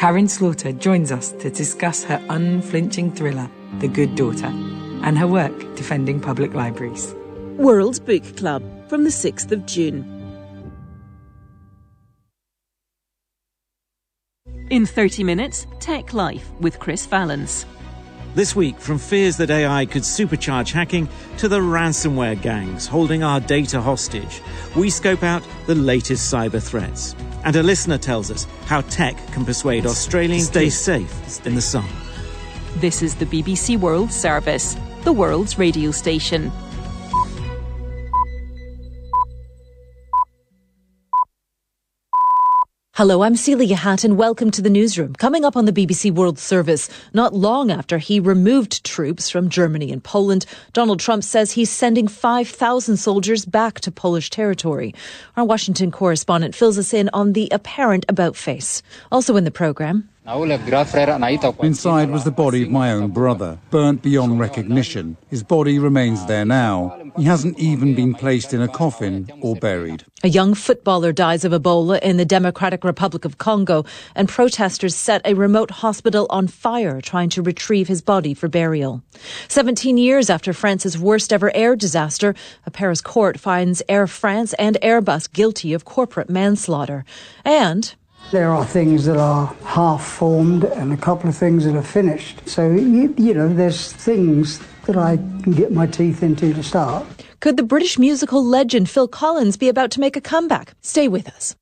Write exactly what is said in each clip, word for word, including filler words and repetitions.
Karin Slaughter joins us to discuss her unflinching thriller, The Good Daughter, and her work defending public libraries. World Book Club from the sixth of June. In thirty minutes, Tech Life with Chris Vallance. This week, from fears that A I could supercharge hacking to the ransomware gangs holding our data hostage, we scope out the latest cyber threats. And a listener tells us how tech can persuade Australians to stay safe in the sun. This is the B B C World Service, the world's radio station. Hello, I'm Celia Hatton. Welcome to the newsroom. Coming up on the B B C World Service, not long after he removed troops from Germany and Poland, Donald Trump says he's sending five thousand soldiers back to Polish territory. Our Washington correspondent fills us in on the apparent about-face. Also in the programme, inside was the body of my own brother, burnt beyond recognition. His body remains there now. He hasn't even been placed in a coffin or buried. A young footballer dies of Ebola in the Democratic Republic of Congo, and protesters set a remote hospital on fire trying to retrieve his body for burial. Seventeen years after France's worst ever air disaster, a Paris court finds Air France and Airbus guilty of corporate manslaughter. And there are things that are half-formed and a couple of things that are finished. So, you, you know, there's things that I can get my teeth into to start. Could the British musical legend Phil Collins be about to make a comeback? Stay with us.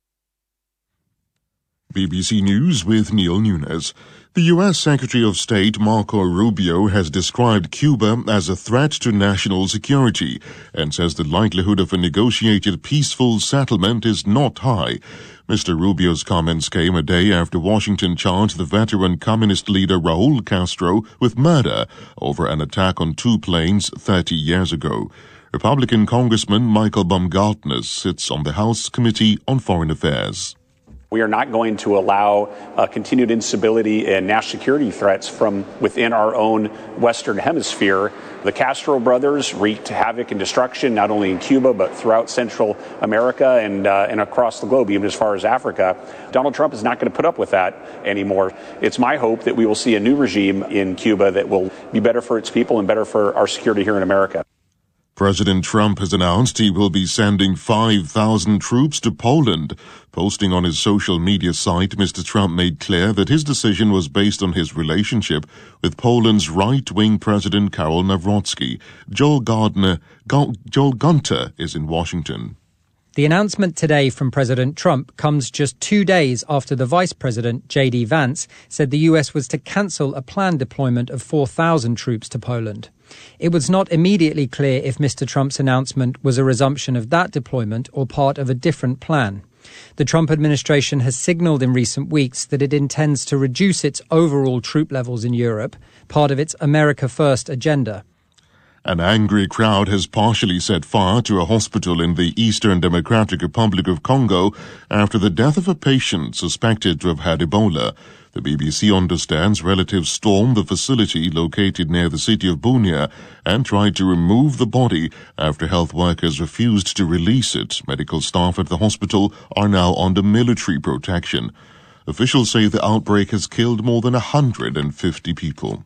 B B C News with Neil Nunes. The U S Secretary of State Marco Rubio has described Cuba as a threat to national security and says the likelihood of a negotiated peaceful settlement is not high. Mister Rubio's comments came a day after Washington charged the veteran communist leader Raul Castro with murder over an attack on two planes thirty years ago. Republican Congressman Michael Baumgartner sits on the House Committee on Foreign Affairs. We are not going to allow uh, continued instability and national security threats from within our own Western Hemisphere. The Castro brothers wreaked havoc and destruction not only in Cuba but throughout Central America and uh, and across the globe, even as far as Africa. Donald Trump is not going to put up with that anymore. It's my hope that we will see a new regime in Cuba that will be better for its people and better for our security here in America. President Trump has announced he will be sending five thousand troops to Poland. Posting on his social media site, Mister Trump made clear that his decision was based on his relationship with Poland's right-wing President Karol Nawrocki. Joel Gardner, Go- Joel Gunter is in Washington. The announcement today from President Trump comes just two days after the Vice President, J D Vance, said the U S was to cancel a planned deployment of four thousand troops to Poland. It was not immediately clear if Mister Trump's announcement was a resumption of that deployment or part of a different plan. The Trump administration has signalled in recent weeks that it intends to reduce its overall troop levels in Europe, part of its America First agenda. An angry crowd has partially set fire to a hospital in the Eastern Democratic Republic of Congo after the death of a patient suspected to have had Ebola. The B B C understands relatives stormed the facility located near the city of Bunia and tried to remove the body after health workers refused to release it. Medical staff at the hospital are now under military protection. Officials say the outbreak has killed more than one hundred fifty people.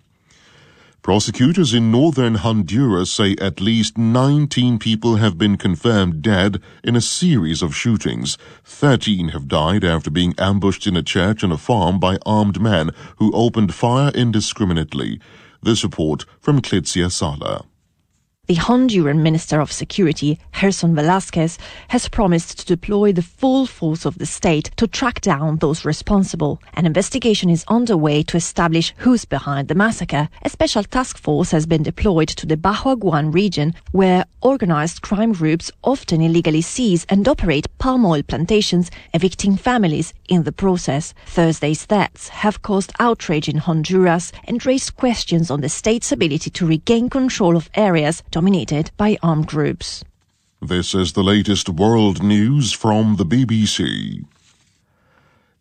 Prosecutors in northern Honduras say at least nineteen people have been confirmed dead in a series of shootings. Thirteen have died after being ambushed in a church and a farm by armed men who opened fire indiscriminately. This report from Clitzia Sala. The Honduran Minister of Security, Gerson Velasquez, has promised to deploy the full force of the state to track down those responsible. An investigation is underway to establish who's behind the massacre. A special task force has been deployed to the Bahuaguan region, where organized crime groups often illegally seize and operate palm oil plantations, evicting families in the process. Thursday's deaths have caused outrage in Honduras and raised questions on the state's ability to regain control of areas dominated by armed groups. This is the latest world news from the B B C.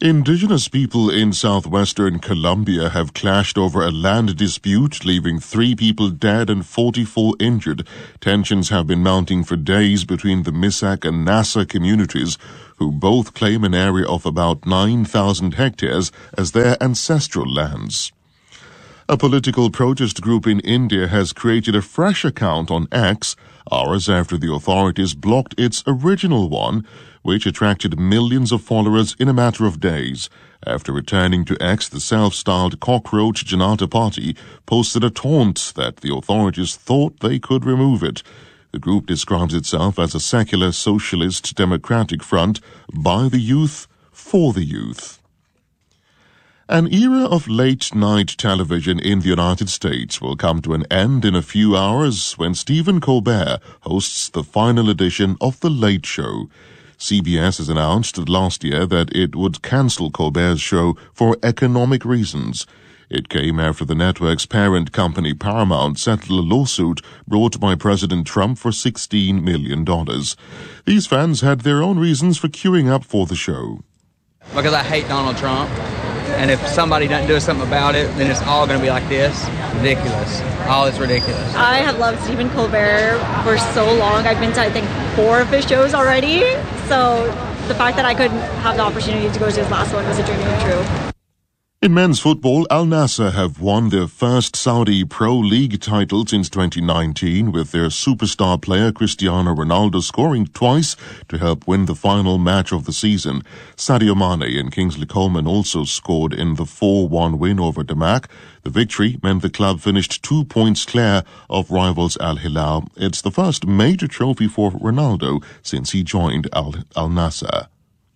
Indigenous people in southwestern Colombia have clashed over a land dispute, leaving three people dead and forty-four injured. Tensions have been mounting for days between the Misak and Nasa communities, who both claim an area of about nine thousand hectares as their ancestral lands. A political protest group in India has created a fresh account on X, hours after the authorities blocked its original one, which attracted millions of followers in a matter of days. After returning to X, the self-styled Cockroach Janata Party posted a taunt that the authorities thought they could remove it. The group describes itself as a secular socialist democratic front by the youth, for the youth. An era of late-night television in the United States will come to an end in a few hours when Stephen Colbert hosts the final edition of The Late Show. C B S has announced last year that it would cancel Colbert's show for economic reasons. It came after the network's parent company Paramount settled a lawsuit brought by President Trump for sixteen million dollars. These fans had their own reasons for queuing up for the show. Because I hate Donald Trump, and if somebody doesn't do something about it, then it's all going to be like this. Ridiculous. All is ridiculous. I have loved Stephen Colbert for so long. I've been to, I think, four of his shows already. So the fact that I couldn't have the opportunity to go to his last one was a dream come true. In men's football, Al Nassr have won their first Saudi Pro League title since twenty nineteen, with their superstar player Cristiano Ronaldo scoring twice to help win the final match of the season. Sadio Mane and Kingsley Coleman also scored in the four one win over Damac. The victory meant the club finished two points clear of rivals Al Hilal. It's the first major trophy for Ronaldo since he joined Al, Al Nassr.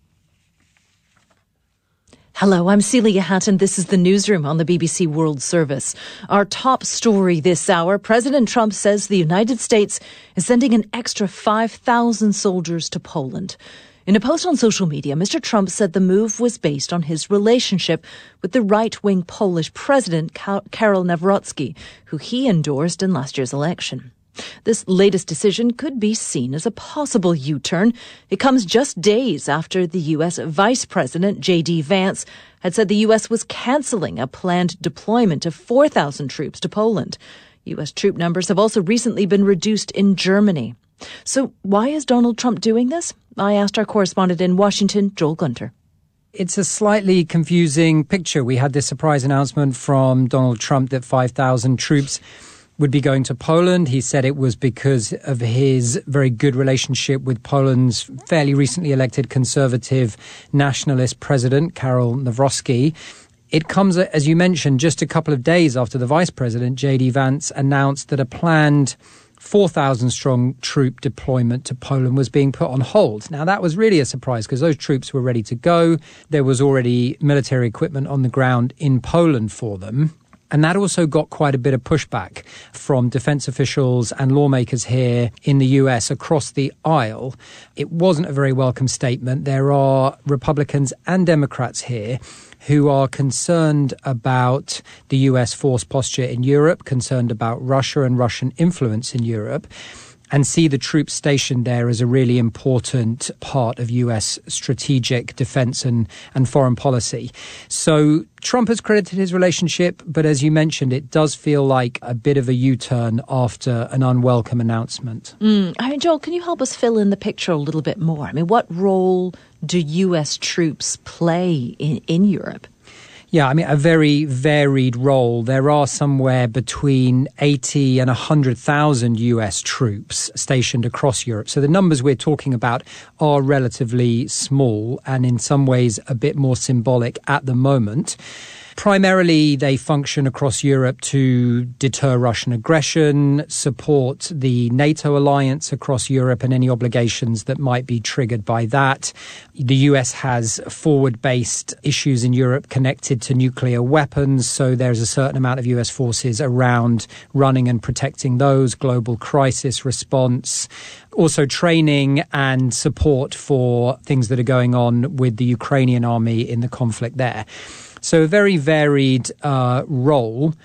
Hello, I'm Celia Hatton. This is the newsroom on the B B C World Service. Our top story this hour, President Trump says the United States is sending an extra five thousand soldiers to Poland. In a post on social media, Mister Trump said the move was based on his relationship with the right-wing Polish president, Karol Nawrocki, who he endorsed in last year's election. This latest decision could be seen as a possible U-turn. It comes just days after the U S Vice President J D Vance had said the U S was cancelling a planned deployment of four thousand troops to Poland. U S troop numbers have also recently been reduced in Germany. So why is Donald Trump doing this? I asked our correspondent in Washington, Joel Gunter. It's a slightly confusing picture. We had this surprise announcement from Donald Trump that five thousand troops would be going to Poland. He said it was because of his very good relationship with Poland's fairly recently elected conservative nationalist president, Karol Nawrocki. It comes, as you mentioned, just a couple of days after the vice president, J D Vance, announced that a planned four thousand strong troop deployment to Poland was being put on hold. Now, that was really a surprise because those troops were ready to go. There was already military equipment on the ground in Poland for them. And that also got quite a bit of pushback from defense officials and lawmakers here in the U S across the aisle. It wasn't a very welcome statement. There are Republicans and Democrats here who are concerned about the U S force posture in Europe, concerned about Russia and Russian influence in Europe, and see the troops stationed there as a really important part of U S strategic defense and, and foreign policy. So Trump has credited his relationship, but as you mentioned, it does feel like a bit of a U-turn after an unwelcome announcement. Mm. I mean, Joel, can you help us fill in the picture a little bit more? I mean, what role do U S troops play in, in Europe? Yeah, I mean, a very varied role. There are somewhere between eighty and one hundred thousand U S troops stationed across Europe. So the numbers we're talking about are relatively small and in some ways a bit more symbolic at the moment. Primarily, they function across Europe to deter Russian aggression, support the NATO alliance across Europe and any obligations that might be triggered by that. The U S has forward-based issues in Europe connected to nuclear weapons, so there's a certain amount of U S forces around running and protecting those, global crisis response, also training and support for things that are going on with the Ukrainian army in the conflict there. So a very varied uh, role.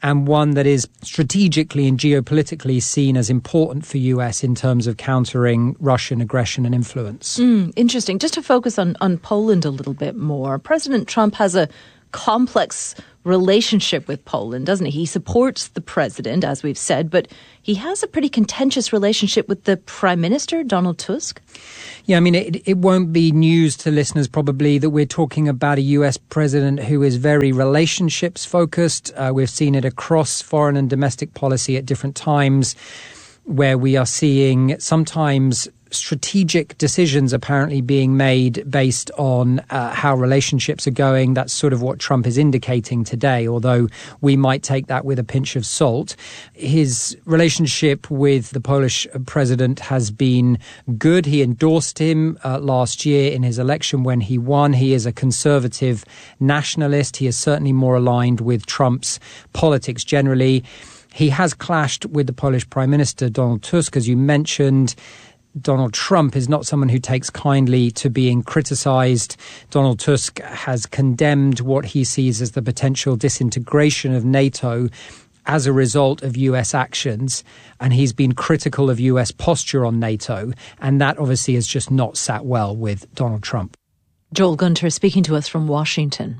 and one that is strategically and geopolitically seen as important for U S in terms of countering Russian aggression and influence. Mm, interesting. Just to focus on, on Poland a little bit more, President Trump has a complex relationship with Poland, doesn't he? He supports the president, as we've said, but he has a pretty contentious relationship with the Prime Minister, Donald Tusk. Yeah, I mean, it, it won't be news to listeners probably that we're talking about a U S president who is very relationships focused. Uh, we've seen it across foreign and domestic policy at different times, where we are seeing sometimes strategic decisions apparently being made based on uh, how relationships are going. That's sort of what Trump is indicating today, although we might take that with a pinch of salt. His relationship with the Polish president has been good. He endorsed him uh, last year in his election when he won. He is a conservative nationalist. He is certainly more aligned with Trump's politics generally. He has clashed with the Polish Prime Minister, Donald Tusk, as you mentioned. Donald Trump is not someone who takes kindly to being criticised. Donald Tusk has condemned what he sees as the potential disintegration of NATO as a result of U S actions, and he's been critical of U S posture on NATO, and that obviously has just not sat well with Donald Trump. Joel Gunter speaking to us from Washington.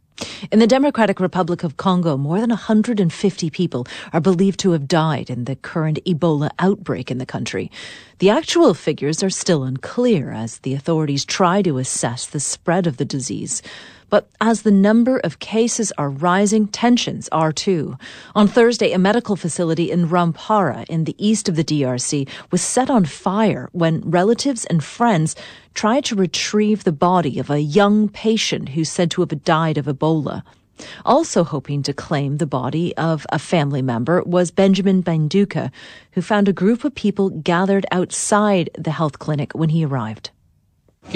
In the Democratic Republic of Congo, more than one hundred fifty people are believed to have died in the current Ebola outbreak in the country. The actual figures are still unclear as the authorities try to assess the spread of the disease. But as the number of cases are rising, tensions are too. On Thursday, a medical facility in Rwampara in the east of the D R C was set on fire when relatives and friends tried to retrieve the body of a young patient who's said to have died of Ebola. Also hoping to claim the body of a family member was Benjamin Banduka, who found a group of people gathered outside the health clinic when he arrived. They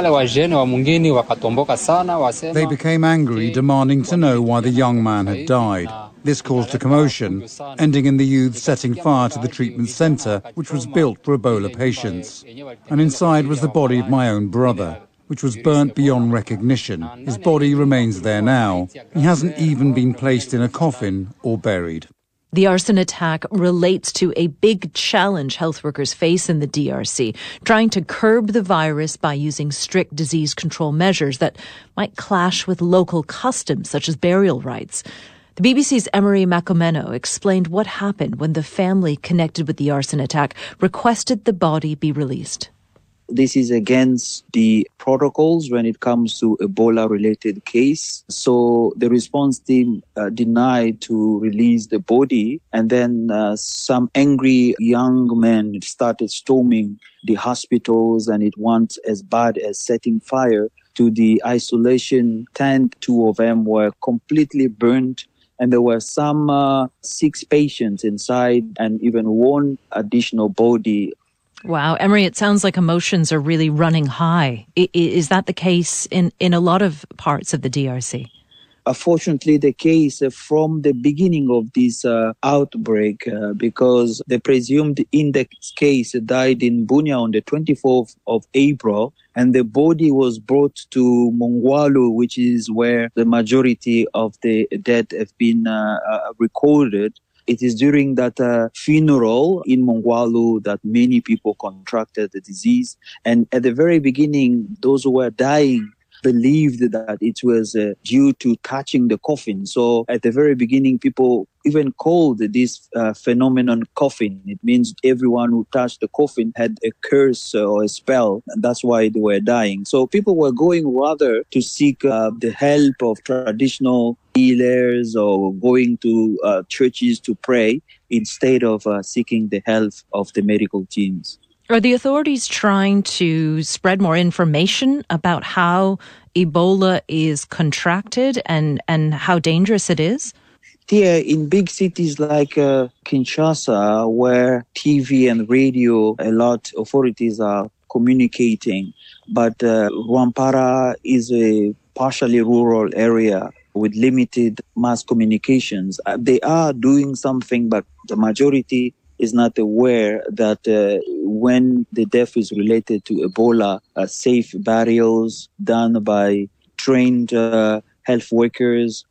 became angry, demanding to know why the young man had died. This caused a commotion, ending in the youth setting fire to the treatment centre, which was built for Ebola patients. And inside was the body of my own brother, which was burnt beyond recognition. His body remains there now. He hasn't even been placed in a coffin or buried. The arson attack relates to a big challenge health workers face in the D R C, trying to curb the virus by using strict disease control measures that might clash with local customs, such as burial rites. The B B C's Emery Macomeno explained what happened when the family connected with the arson attack requested the body be released. This is against the protocols when it comes to Ebola-related case. So the response team uh, denied to release the body, and then uh, some angry young men started storming the hospitals, and it went as bad as setting fire to the isolation tent. Two of them were completely burnt, and there were some uh, six patients inside and even one additional body. Wow. Emery, it sounds like emotions are really running high. I- is that the case in, in a lot of parts of the D R C? Unfortunately, the case uh, from the beginning of this uh, outbreak, uh, because the presumed index case died in Bunia on the twenty-fourth of April, and the body was brought to Mongwalu, which is where the majority of the dead have been uh, uh, recorded. It is during that uh, funeral in Mongwalu that many people contracted the disease. And at the very beginning, those who were dying believed that it was uh, due to touching the coffin. So at the very beginning, people even called this uh, phenomenon coffin. It means everyone who touched the coffin had a curse or a spell, and that's why they were dying. So people were going rather to seek uh, the help of traditional healers or going to uh, churches to pray instead of uh, seeking the help of the medical teams. Are the authorities trying to spread more information about how Ebola is contracted and, and how dangerous it is? Here in big cities like uh, Kinshasa, where T V and radio, a lot authorities are communicating. But uh, Rwampara is a partially rural area with limited mass communications. Uh, they are doing something, but the majority is not aware that uh, when the death is related to Ebola, uh, safe burials done by trained uh, health workers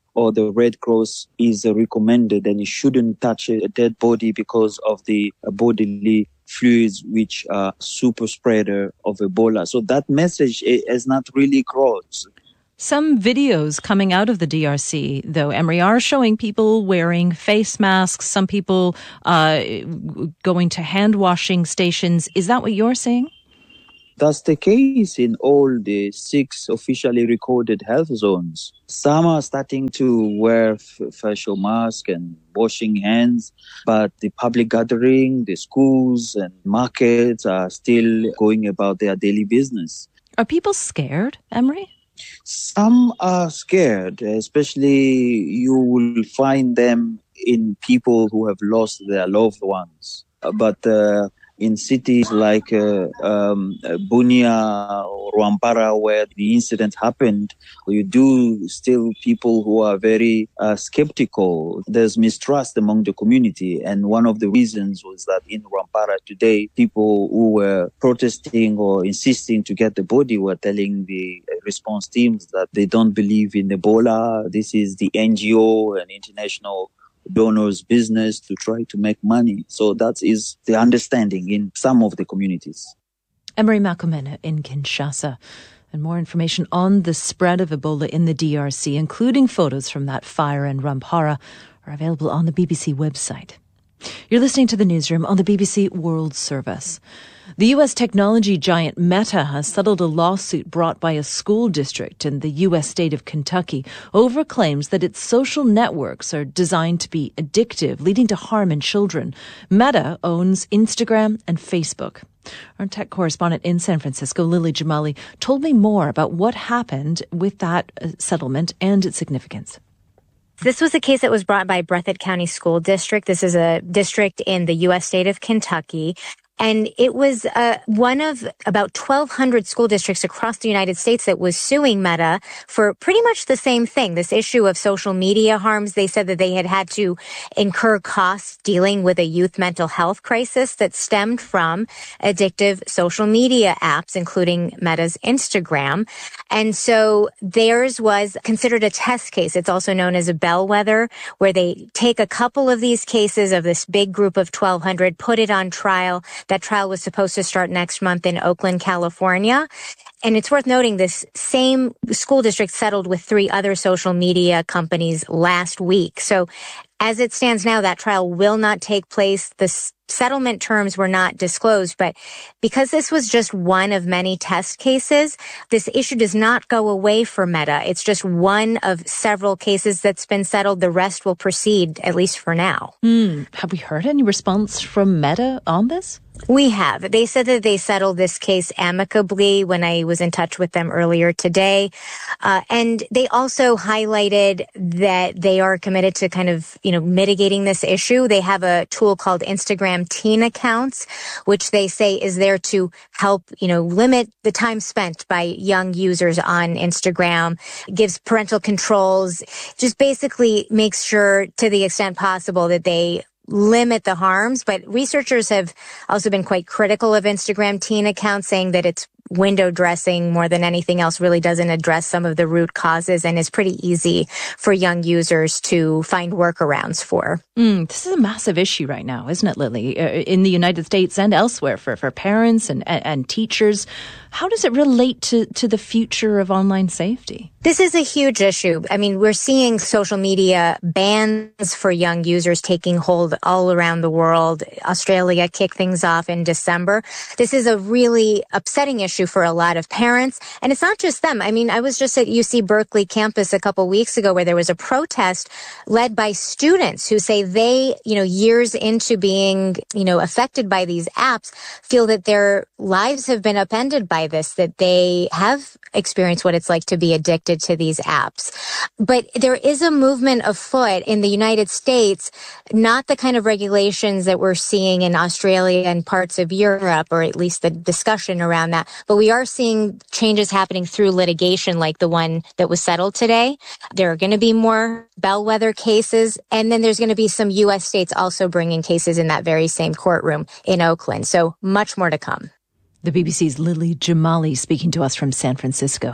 or the Red Cross is uh, recommended, and you shouldn't touch a dead body because of the uh, bodily fluids which are super spreader of Ebola. So that message has not really crossed. Some videos coming out of the D R C, though, Emery, are showing people wearing face masks, some people uh, going to hand washing stations. Is that what you're seeing? That's the case in all the six officially recorded health zones. Some are starting to wear f- facial masks and washing hands, but the public gathering, the schools and markets are still going about their daily business. Are people scared, Emery? Some are scared, especially you will find them in people who have lost their loved ones. But uh, in cities like uh, um, Bunia or Rwampara, where the incident happened, you do still people who are very uh, skeptical. There's mistrust among the community. And one of the reasons was that in Rwampara today, people who were protesting or insisting to get the body were telling the response teams that they don't believe in Ebola. This is the N G O and international donors' business to try to make money. So that is the understanding in some of the communities. Emery Makomena in Kinshasa. And more information on the spread of Ebola in the D R C, including photos from that fire in Rwampara, are available on the B B C website. You're listening to The Newsroom on the B B C World Service. The U S technology giant Meta has settled a lawsuit brought by a school district in the U S state of Kentucky over claims that its social networks are designed to be addictive, leading to harm in children. Meta owns Instagram and Facebook. Our tech correspondent in San Francisco, Lily Jamali, told me more about what happened with that settlement and its significance. This was a case that was brought by Breathitt County School District. This is a district in the U S state of Kentucky. And it was uh, one of about twelve hundred school districts across the United States that was suing Meta for pretty much the same thing, this issue of social media harms. They said that they had had to incur costs dealing with a youth mental health crisis that stemmed from addictive social media apps, including Meta's Instagram. And so theirs was considered a test case. It's also known as a bellwether, where they take a couple of these cases of this big group of twelve hundred, put it on trial. That trial was supposed to start next month in Oakland, California. And it's worth noting this same school district settled with three other social media companies last week. So as it stands now, that trial will not take place. The settlement terms were not disclosed, but because this was just one of many test cases, this issue does not go away for Meta. It's just one of several cases that's been settled. The rest will proceed, at least for now. Mm. Have we heard any response from Meta on this? We have. They said that they settled this case amicably when I was in touch with them earlier today. Uh, and they also highlighted that they are committed to kind of, you know, mitigating this issue. They have a tool called Instagram Teen Accounts, which they say is there to help, you know, limit the time spent by young users on Instagram, gives parental controls, just basically makes sure to the extent possible that they limit the harms. But researchers have also been quite critical of Instagram Teen Accounts, saying that it's window dressing more than anything else, really doesn't address some of the root causes and is pretty easy for young users to find workarounds for. Mm, this is a massive issue right now, isn't it, Lily? Uh, in the United States and elsewhere for, for parents and, and, and teachers. How does it relate to, to the future of online safety? This is a huge issue. I mean, we're seeing social media bans for young users taking hold all around the world. Australia kicked things off in December. This is a really upsetting issue for a lot of parents. And it's not just them. I mean, I was just at U C Berkeley campus a couple weeks ago where there was a protest led by students who say they, you know, years into being, you know, affected by these apps, feel that their lives have been upended by this, that they have experienced what it's like to be addicted to these apps. But there is a movement afoot in the United States, not the kind of regulations that we're seeing in Australia and parts of Europe, or at least the discussion around that. But we are seeing changes happening through litigation like the one that was settled today. There are going to be more bellwether cases, and then there's going to be some U S states also bringing cases in that very same courtroom in Oakland. So much more to come. The B B C's Lily Jamali speaking to us from San Francisco.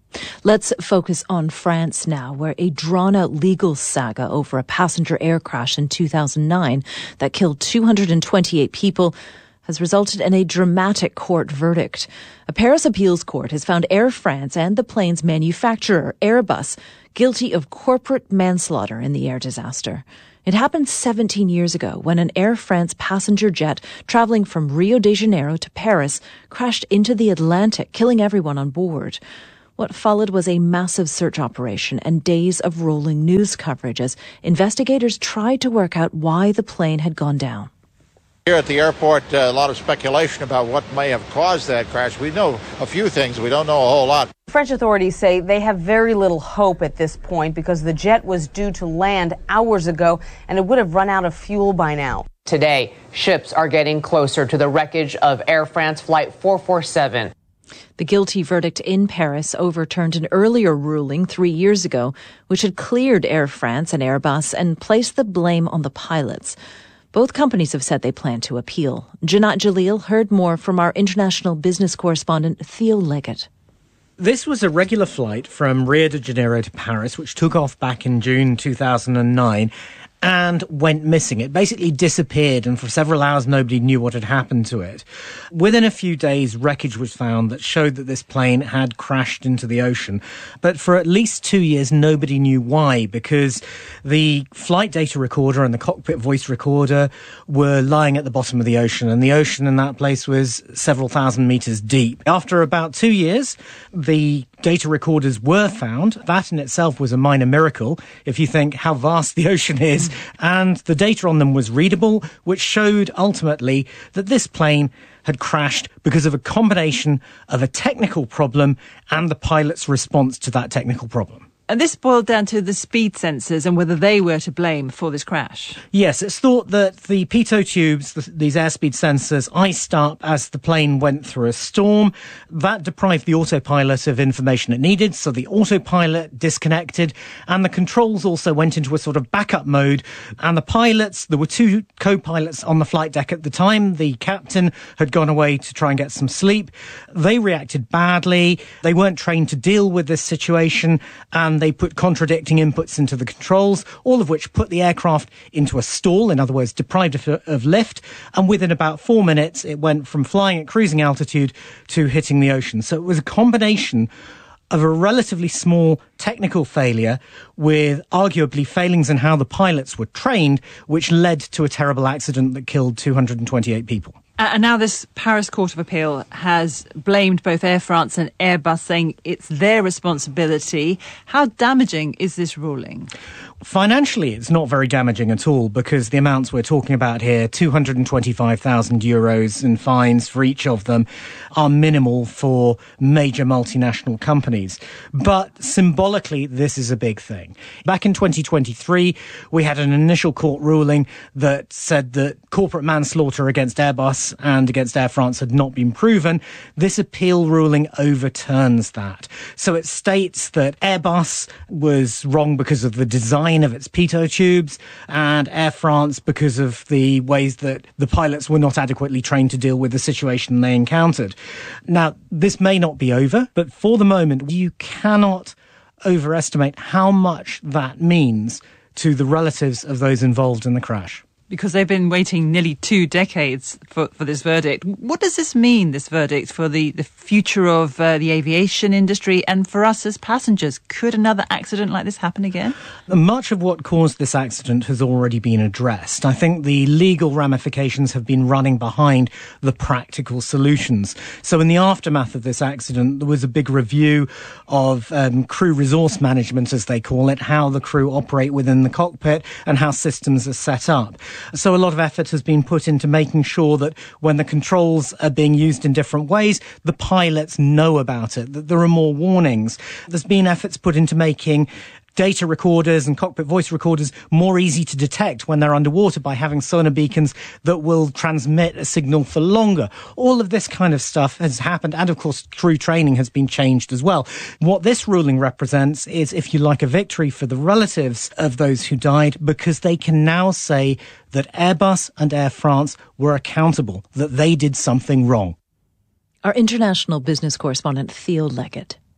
Let's focus on France now, where a drawn-out legal saga over a passenger air crash in two thousand nine that killed two hundred twenty-eight people has resulted in a dramatic court verdict. A Paris appeals court has found Air France and the plane's manufacturer, Airbus, guilty of corporate manslaughter in the air disaster. It happened seventeen years ago when an Air France passenger jet traveling from Rio de Janeiro to Paris crashed into the Atlantic, killing everyone on board. What followed was a massive search operation and days of rolling news coverage as investigators tried to work out why the plane had gone down. Here at the airport, uh, a lot of speculation about what may have caused that crash. We know a few things. We don't know a whole lot. French authorities say they have very little hope at this point because the jet was due to land hours ago and it would have run out of fuel by now. Today, ships are getting closer to the wreckage of Air France Flight four forty-seven. The guilty verdict in Paris overturned an earlier ruling three years ago, which had cleared Air France and Airbus and placed the blame on the pilots. Both companies have said they plan to appeal. Janat Jalil heard more from our international business correspondent Theo Leggett. This was a regular flight from Rio de Janeiro to Paris, which took off back in June two thousand nine and went missing. It basically disappeared, and for several hours nobody knew what had happened to it. Within a few days, wreckage was found that showed that this plane had crashed into the ocean. But for at least two years, nobody knew why, because the flight data recorder and the cockpit voice recorder were lying at the bottom of the ocean, and the ocean in that place was several thousand meters deep. After about two years, the data recorders were found. That in itself was a minor miracle, if you think how vast the ocean is. And the data on them was readable, which showed ultimately that this plane had crashed because of a combination of a technical problem and the pilot's response to that technical problem. And this boiled down to the speed sensors and whether they were to blame for this crash. Yes, it's thought that the pitot tubes, the, these airspeed sensors, iced up as the plane went through a storm. That deprived the autopilot of information it needed, so the autopilot disconnected, and the controls also went into a sort of backup mode. And the pilots, there were two co-pilots on the flight deck at the time. The captain had gone away to try and get some sleep. They reacted badly. They weren't trained to deal with this situation, and they put contradicting inputs into the controls, all of which put the aircraft into a stall, in other words, deprived of, of lift. And within about four minutes, it went from flying at cruising altitude to hitting the ocean. So it was a combination of a relatively small technical failure with arguably failings in how the pilots were trained, which led to a terrible accident that killed two hundred twenty-eight people. And now this Paris Court of Appeal has blamed both Air France and Airbus, saying it's their responsibility. How damaging is this ruling? Financially, it's not very damaging at all, because the amounts we're talking about here, two hundred twenty-five thousand euros in fines for each of them, are minimal for major multinational companies. But symbolically, this is a big thing. Back in twenty twenty-three, we had an initial court ruling that said that corporate manslaughter against Airbus and against Air France had not been proven. This appeal ruling overturns that. So it states that Airbus was wrong because of the design of its pitot tubes, and Air France because of the ways that the pilots were not adequately trained to deal with the situation they encountered. Now, this may not be over, but for the moment, you cannot overestimate how much that means to the relatives of those involved in the crash. Because they've been waiting nearly two decades for, for this verdict. What does this mean, this verdict, for the, the future of uh, the aviation industry and for us as passengers? Could another accident like this happen again? Much of what caused this accident has already been addressed. I think the legal ramifications have been running behind the practical solutions. So in the aftermath of this accident, there was a big review of um, crew resource management, as they call it, how the crew operate within the cockpit and how systems are set up. So a lot of effort has been put into making sure that when the controls are being used in different ways, the pilots know about it, that there are more warnings. There's been efforts put into making data recorders and cockpit voice recorders more easy to detect when they're underwater by having sonar beacons that will transmit a signal for longer. All of this kind of stuff has happened, and of course crew training has been changed as well. What this ruling represents is, if you like, a victory for the relatives of those who died, because they can now say that Airbus and Air France were accountable, that they did something wrong. Our international business correspondent Theo Leggett.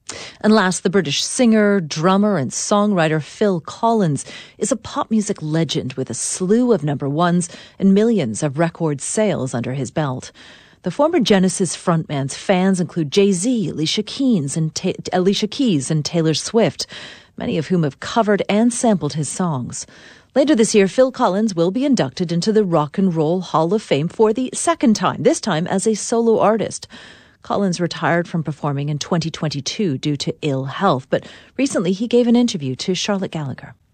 And last, the British singer, drummer and songwriter Phil Collins is a pop music legend with a slew of number ones and millions of record sales under his belt. The former Genesis frontman's fans include Jay-Z, Alicia Keys, and Ta- Alicia Keys and Taylor Swift, many of whom have covered and sampled his songs. Later this year, Phil Collins will be inducted into the Rock and Roll Hall of Fame for the second time, this time as a solo artist. Collins retired from performing in twenty twenty-two due to ill health, but recently he gave an interview to Charlotte Gallagher.